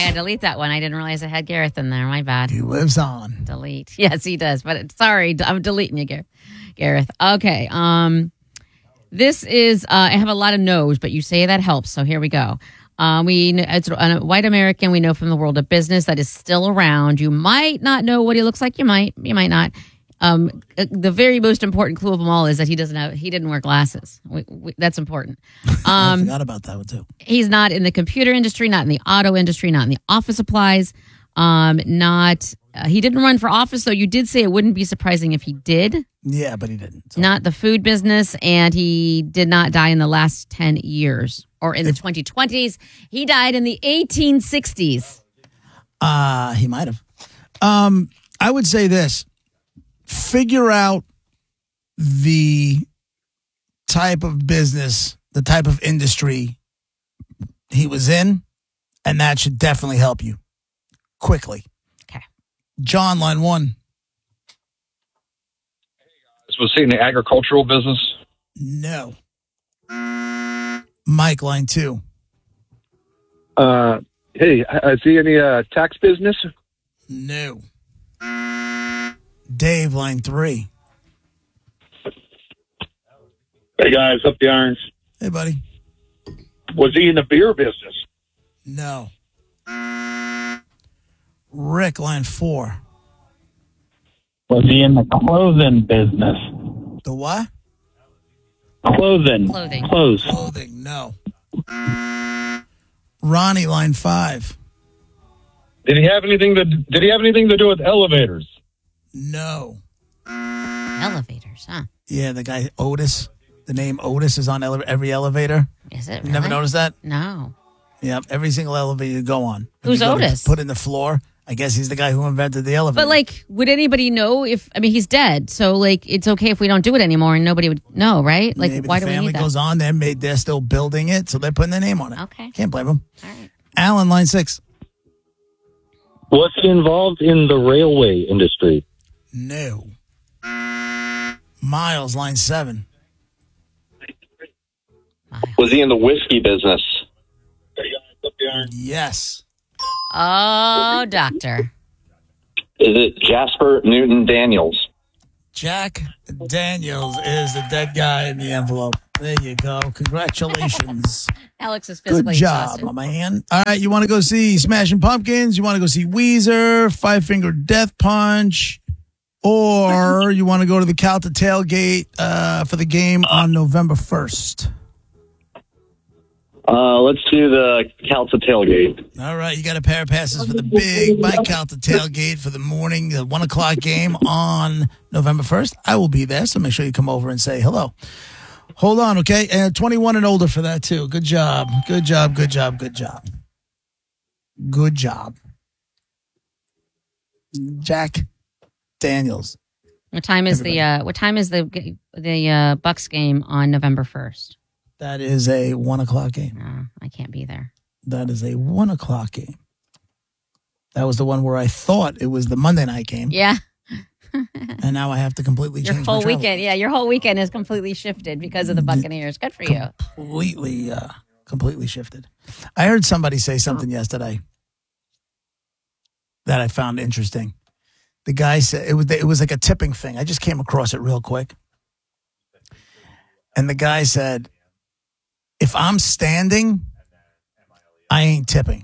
Yeah, delete that one. I didn't realize it had Gareth in there. My bad. He lives on. Delete. Yes, he does. But sorry, I'm deleting you, Gareth. Okay. This is. I have a lot of no's, but you say that helps. So here we go. It's a white American we know from the world of business that is still around. You might not know what he looks like. You might not. The very most important clue of them all is that he didn't wear glasses. That's important. I forgot about that one too. He's not in the computer industry, not in the auto industry, not in the office supplies. He didn't run for office, though. You did say it wouldn't be surprising if he did. Yeah, but he didn't. So. Not the food business, and he did not die in the last 10 years or in the 2020s. He died in the 1860s. He might have. I would say this. Figure out the type of business, the type of industry he was in, and that should definitely help you quickly. Okay. John, line 1. Was he in the agricultural business? No. Mike, line 2. Hey, is he in the tax business? No. Dave, line 3. Hey, guys, up the irons. Hey, buddy. Was he in the beer business? No. Rick, line 4. Was he in the clothing business? The what? Clothing. Clothes. Clothing, no. Ronnie, line 5. Did he have anything to do with elevators? No. Elevators, huh? Yeah, the guy Otis. The name Otis is on every elevator. Is it You never noticed that? No. Yeah, every single elevator you go on. Who's Otis? Put in the floor. I guess he's the guy who invented the elevator. But, would anybody know he's dead, so, it's okay if we don't do it anymore and nobody would know, right? Maybe why the do we need family that? goes on, they're still building it, so they're putting their name on it. Okay. Can't blame them. All right. Alan, line 6. Was he involved in the railway industry? No. Miles, line 7. Was he in the whiskey business? Yes. Oh, doctor. Is it Jasper Newton Daniels? Jack Daniels is the dead guy in the envelope. There you go. Congratulations. Alex is physically Good job, exhausted. my man. All right, you want to go see Smashing Pumpkins? You want to go see Weezer, Five Finger Death Punch? Or you want to go to the Calta tailgate for the game on November 1st? Let's do the Calta tailgate. All right, you got a pair of passes for the big Mike Calta tailgate for the morning, the 1 o'clock game on November 1st. I will be there, so make sure you come over and say hello. Hold on, okay? And 21 and older for that, too. Good job. Good job, good job, good job. Good job. Jack Daniels. What time is the Bucks game on November 1st? That is a 1 o'clock game. I can't be there. That is a 1 o'clock game. That was the one where I thought it was the Monday night game. Yeah. And now I have to completely change my travel. Your whole weekend is completely shifted because of the Buccaneers. Good for you. Completely shifted. I heard somebody say something yesterday that I found interesting. The guy said it was like a tipping thing. I just came across it real quick. And the guy said, if I'm standing, I ain't tipping.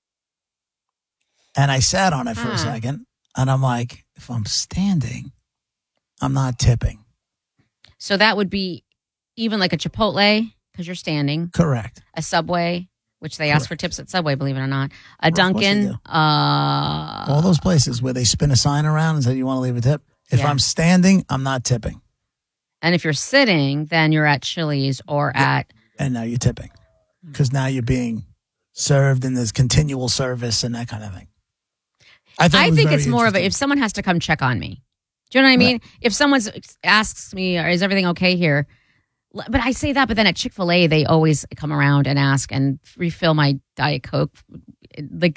And I sat on it for a second, and I'm like, if I'm standing, I'm not tipping. So that would be even like a Chipotle, because you're standing. Correct. A Subway, which they ask for tips at Subway, believe it or not. A Dunkin'. All those places where they spin a sign around and say, you want to leave a tip? If I'm standing, I'm not tipping. And if you're sitting, then you're at Chili's or at... And now you're tipping. Because now you're being served and there's continual service and that kind of thing. I think it's more of if someone has to come check on me. Do you know what I mean? Right. If someone asks me, is everything okay here? But I say that, but then at Chick-fil-A, they always come around and ask and refill my Diet Coke. Like,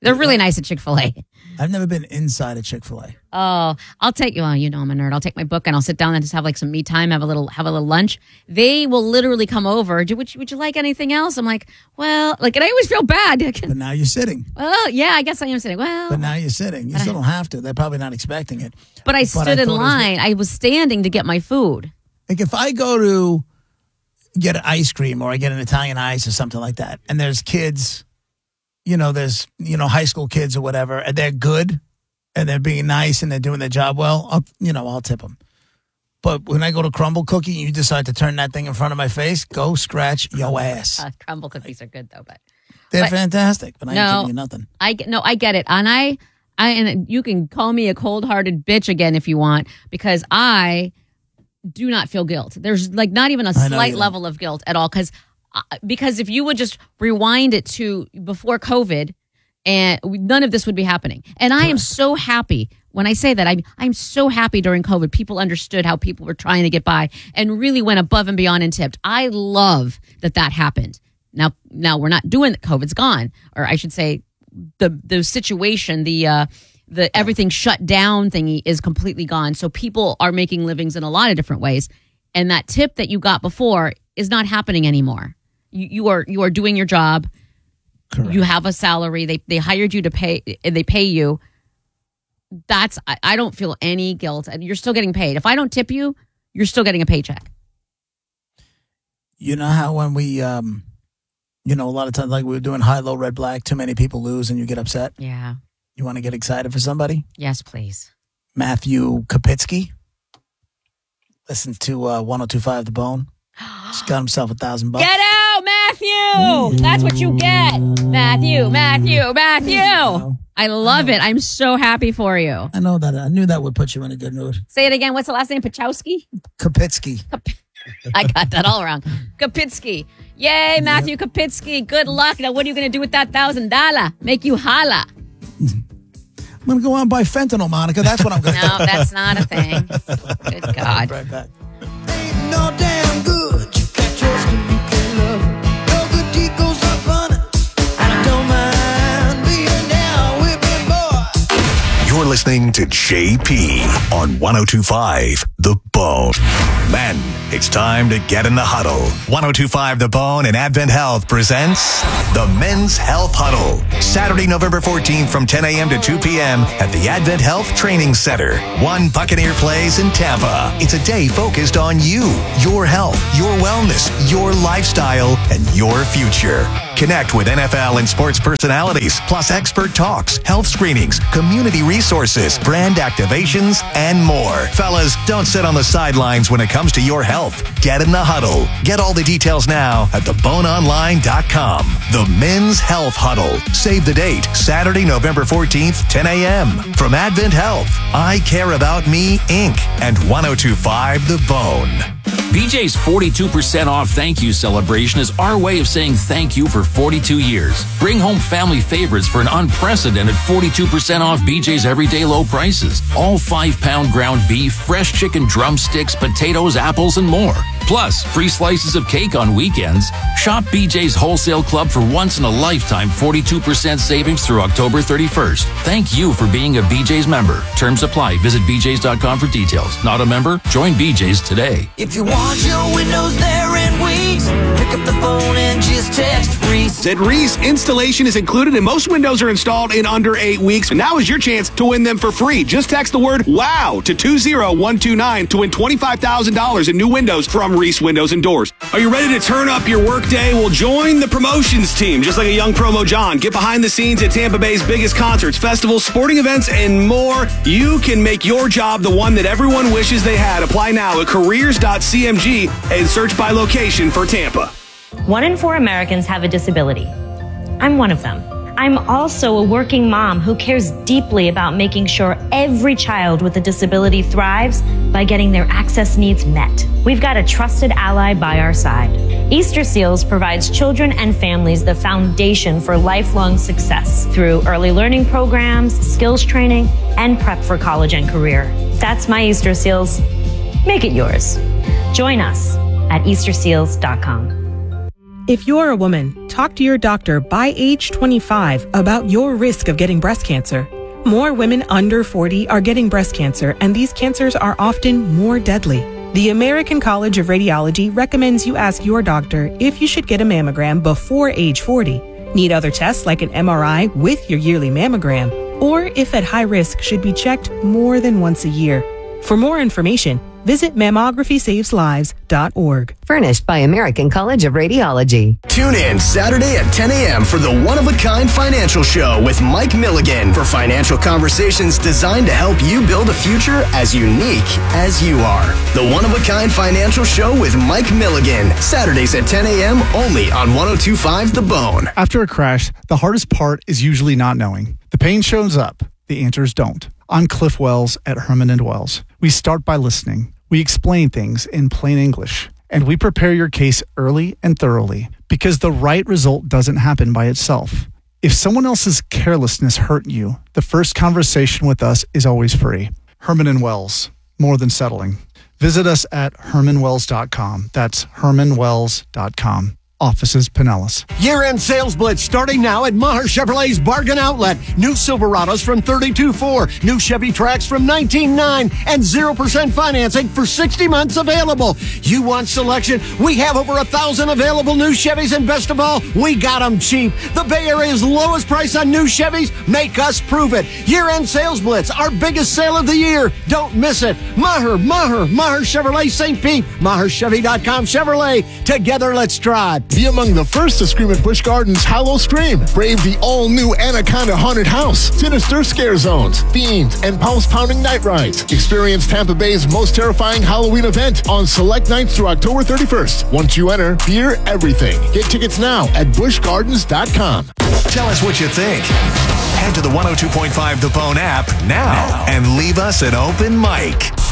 They're really nice at Chick-fil-A. I've never been inside a Chick-fil-A. Oh, I'll take you. Well, you know I'm a nerd. I'll take my book and I'll sit down and just have like some me time. Have a little lunch. They will literally come over. Would you like anything else? I'm like, well, like, and I always feel bad. But now you're sitting. Well, yeah, I guess I am sitting. Well, But now you're sitting. You still don't have to. They're probably not expecting it. but I stood in line. I was standing to get my food. Like if I go to get an ice cream or I get an Italian ice or something like that, and there's kids, there's high school kids or whatever, and they're good and they're being nice and they're doing their job well, I'll tip them. But when I go to Crumble Cookie and you decide to turn that thing in front of my face, go scratch your ass. Crumble cookies are good though, but They're fantastic, but I ain't giving you nothing. I get it, and and you can call me a cold-hearted bitch again if you want, because I do not feel guilt. There's like not even a slight level of guilt at all, because if you would just rewind it to before COVID, and none of this would be happening. And I am so happy when I say that. I'm so happy during COVID, people understood how people were trying to get by and really went above and beyond and tipped. I love that happened. Now we're not doing it. COVID's gone, or I should say, the situation, the everything shut down thingy is completely gone. So people are making livings in a lot of different ways, and that tip that you got before is not happening anymore. You are doing your job. Correct. You have a salary. They hired you to pay. They pay you. I don't feel any guilt, and you're still getting paid. If I don't tip you, you're still getting a paycheck. You know how when we, a lot of times, like we were doing high, low, red, black, too many people lose and you get upset? Yeah. You want to get excited for somebody? Yes, please. Matthew Kopitsky. Listen to 102.5 The Bone. Just got himself $1,000. Get out, Matthew! That's what you get. Matthew. I love it. I'm so happy for you. I know that. I knew that would put you in a good mood. Say it again. What's the last name? Pachowski? Kopitsky. I got that all wrong. Kopitsky. Yay, Matthew Kopitsky. Good luck. Now, what are you going to do with that $1,000? Make you holla. I'm going to go out and buy fentanyl, Monica. That's what I'm going to do. No, that's not a thing. Good God. Right back. Ain't no damn good. You got yours and you can love it. No good deed goes unpunished. I don't mind being down with me, boy. You're listening to JP on 102.5 The Bone. Men, it's time to get in the huddle. 102.5 The Bone and Advent Health presents the Men's Health Huddle. Saturday, November 14th from 10 a.m. to 2 p.m. at the Advent Health Training Center, 1 Buccaneer Place in Tampa. It's a day focused on you, your health, your wellness, your lifestyle, and your future. Connect with NFL and sports personalities, plus expert talks, health screenings, community resources, brand activations, and more. Fellas, don't sit on the sidelines when it comes to your health. Get in the huddle. Get all the details now at theboneonline.com. The Men's Health Huddle. Save the date, Saturday, November 14th, 10 a.m. From Advent Health, I Care About Me, Inc. and 102.5 The Bone. BJ's 42% off thank you celebration is our way of saying thank you for 42 years. Bring home family favorites for an unprecedented 42% off BJ's everyday low prices. All 5-pound ground beef, fresh chicken drumsticks, potatoes, apples, and more. Plus, free slices of cake on weekends. Shop BJ's Wholesale Club for once-in-a-lifetime 42% savings through October 31st. Thank you for being a BJ's member. Terms apply. Visit bjs.com for details. Not a member? Join BJ's today. If you want your windows there in weeks, pick up the phone and just text Reese. At Reese, installation is included and most windows are installed in under 8 weeks. And now is your chance to win them for free. Just text the word WOW to 20129 to win $25,000 in new windows from Reese Windows and Doors. Are you ready to turn up your workday? Well, join the promotions team. Just like a young promo John, get behind the scenes at Tampa Bay's biggest concerts, festivals, sporting events, and more. You can make your job the one that everyone wishes they had. Apply now at careers.cmg and search by location for Tampa. 1 in 4 Americans have a disability. I'm one of them. I'm also a working mom who cares deeply about making sure every child with a disability thrives by getting their access needs met. We've got a trusted ally by our side. Easter Seals provides children and families the foundation for lifelong success through early learning programs, skills training, and prep for college and career. That's my Easter Seals. Make it yours. Join us at easterseals.com. If you're a woman, talk to your doctor by age 25 about your risk of getting breast cancer. More women under 40 are getting breast cancer, and these cancers are often more deadly. The American College of Radiology recommends you ask your doctor if you should get a mammogram before age 40. Need other tests like an MRI with your yearly mammogram, or if at high risk should be checked more than once a year. For more information, visit mammographysavesliveslives.org. Furnished by American College of Radiology. Tune in Saturday at 10 a.m. for the One-of-a-Kind Financial Show with Mike Milligan for financial conversations designed to help you build a future as unique as you are. The One-of-a-Kind Financial Show with Mike Milligan. Saturdays at 10 a.m. only on 102.5 The Bone. After a crash, the hardest part is usually not knowing. The pain shows up. The answers don't. I'm Cliff Wells at Herman & Wells. We start by listening. We explain things in plain English, and we prepare your case early and thoroughly because the right result doesn't happen by itself. If someone else's carelessness hurt you, the first conversation with us is always free. Herman & Wells, more than settling. Visit us at hermanwells.com. That's hermanwells.com. Offices Pinellas. Year-end sales blitz starting now at Maher Chevrolet's Bargain Outlet. New Silverados from $32,400, new Chevy Trax from $19,900, and 0% financing for 60 months available. You want selection? We have over 1,000 available new Chevys, and best of all, we got them cheap. The Bay Area's lowest price on new Chevys. Make us prove it. Year-end sales blitz, our biggest sale of the year. Don't miss it. Maher Chevrolet St. Pete, MaherChevy.com Chevrolet. Together, let's drive. Be among the first to scream at Busch Gardens Hollow Scream. Brave the all-new Anaconda Haunted House, sinister scare zones, fiends, and pulse-pounding night rides. Experience Tampa Bay's most terrifying Halloween event on select nights through October 31st. Once you enter, fear everything. Get tickets now at buschgardens.com. Tell us what you think. Head to the 102.5 The Bone app now and leave us an open mic.